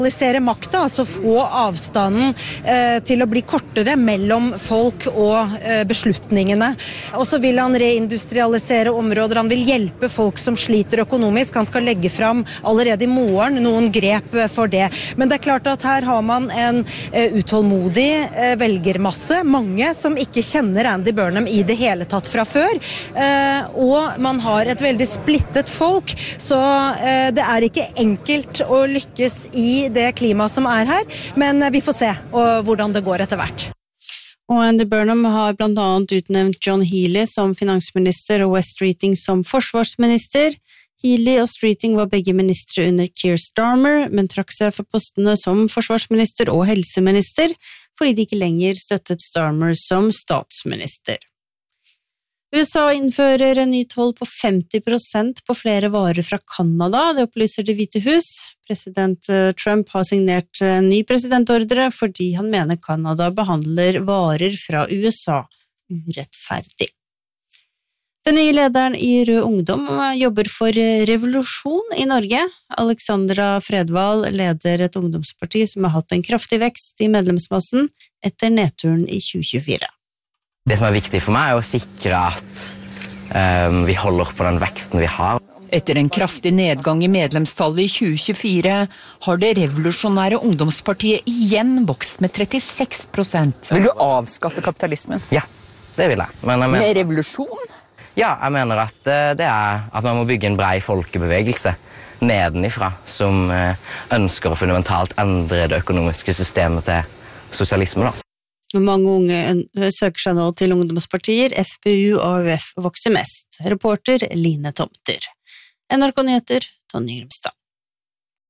Makta, altså få avstanden til å bli kortere mellom folk og beslutningene. Og så vil han reindustrialisere områder, han vil hjelpe folk som sliter økonomisk, han skal legge fram allerede i morgen noen grep for det. Men det er klart at her har man en utålmodig velgermasse, mange som ikke kjenner Andy Burnham i det hele tatt fra før, og man har et veldig splittet folk, så det er ikke enkelt å lykkes i det klimaet som er her, men vi får se hvordan det går etter hvert. Og Andy Burnham har blant annet utnevnt John Healey som finansminister og Wes Streeting som forsvarsminister. Healey og Streeting var begge ministre under Keir Starmer, men trakk seg for postene som forsvarsminister og helseminister, fordi de ikke lenger støttet Starmer som statsminister. USA innfører en ny toll på 50% på flere varer fra Kanada, det opplyser Det hvite hus. President Trump har signert en ny presidentordre fordi han mener Kanada behandler varer fra USA urettferdig. Den nye lederen i Rød Ungdom jobber for revolusjon i Norge. Alexandra Fredvald leder et ungdomsparti som har hatt en kraftig vekst i medlemsmassen etter nedturen i 2024. Det som er viktig for meg er å sikre at vi holder på den veksten vi har. Etter en kraftig nedgang i medlemstallet i 2024 har det revolusjonære ungdomspartiet igjen vokst med 36%. Vil du avskaffe kapitalismen? Ja, det vil jeg. Med revolusjon? Ja, jeg mener at det er at man må bygge en brei folkebevegelse nedenifra som ønsker å fundamentalt endre det økonomiske systemet til sosialisme da. Mange unge søker seg nå til ungdomspartier, FPU og AUF vokser mest. Reporter Line Tomter. NRK Nyheter, Tonje Grimstad.